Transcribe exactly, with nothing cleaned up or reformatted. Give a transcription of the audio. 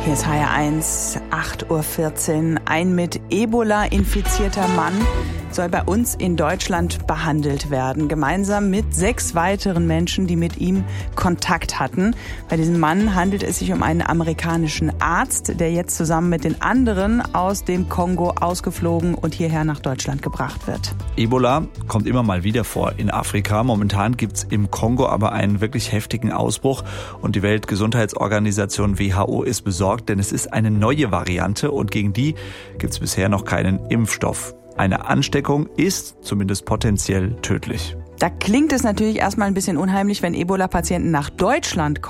Hier ist H R eins, acht Uhr vierzehn. Ein mit Ebola infizierter Mann soll bei uns in Deutschland behandelt werden, gemeinsam mit sechs weiteren Menschen, die mit ihm Kontakt hatten. Bei diesem Mann handelt es sich um einen amerikanischen Arzt, der jetzt zusammen mit den anderen aus dem Kongo ausgeflogen und hierher nach Deutschland gebracht wird. Ebola kommt immer mal wieder vor in Afrika. Momentan gibt es im Kongo aber einen wirklich heftigen Ausbruch und die Weltgesundheitsorganisation W H O ist besorgt, denn es ist eine neue Variante und gegen die gibt es bisher noch keinen Impfstoff. Eine Ansteckung ist zumindest potenziell tödlich. Da klingt es natürlich erstmal ein bisschen unheimlich, wenn Ebola-Patienten nach Deutschland kommen.